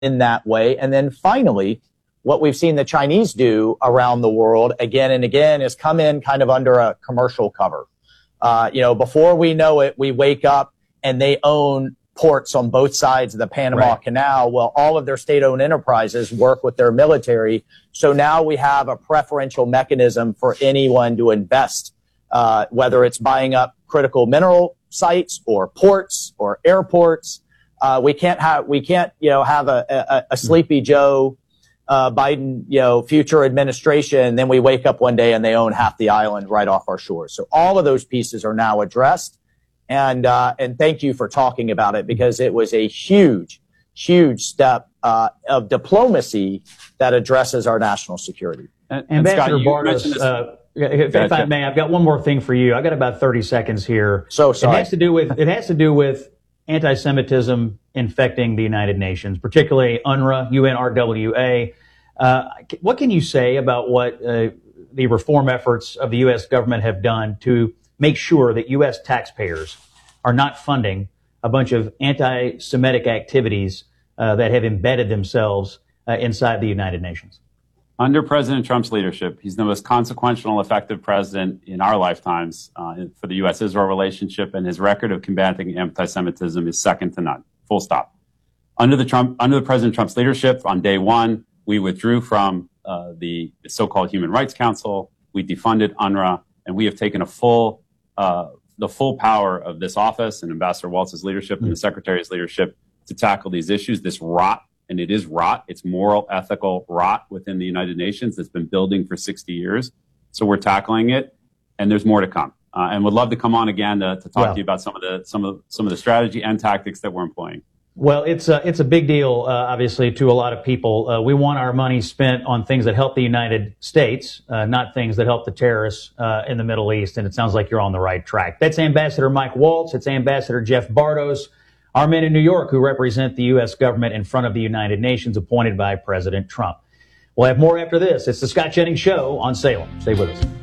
in that way. And then finally, what we've seen the Chinese do around the world again and again is come in kind of under a commercial cover. Before we know it, we wake up and they own ports on both sides of the Panama Canal. Well, all of their state-owned enterprises work with their military. So now we have a preferential mechanism for anyone to invest, whether it's buying up critical mineral sites or ports or airports. We can't have a Sleepy Joe Biden, future administration. Then we wake up one day and they own half the island right off our shores. So all of those pieces are now addressed. And thank you for talking about it, because it was a huge step of diplomacy that addresses our national security. Ambassador Bartos, if I may, I've got one more thing for you. I've got about 30 seconds here. So sorry. It has to do with anti-Semitism infecting the United Nations, particularly UNRWA, UNRWA. What can you say about what the reform efforts of the U.S. government have done to make sure that U.S. taxpayers are not funding a bunch of anti-Semitic activities that have embedded themselves inside the United Nations? Under President Trump's leadership, he's the most consequential and effective president in our lifetimes for the U.S.-Israel relationship, and his record of combating anti-Semitism is second to none. Full stop. Under President Trump's leadership, on day one, we withdrew from the so-called Human Rights Council. We defunded UNRWA, and we have taken the full power of this office and Ambassador Waltz's leadership and the Secretary's leadership to tackle these issues, this rot. And it is rot. It's moral, ethical rot within the United Nations that's been building for 60 years. So we're tackling it, and there's more to come. And would love to come on again to talk to you about some of the strategy and tactics that we're employing. Well, it's a big deal, obviously, to a lot of people. We want our money spent on things that help the United States, not things that help the terrorists in the Middle East. And it sounds like you're on the right track. That's Ambassador Mike Waltz. It's Ambassador Jeff Bartos, our men in New York who represent the U.S. government in front of the United Nations, appointed by President Trump. We'll have more after this. It's the Scott Jennings Show on Salem. Stay with us.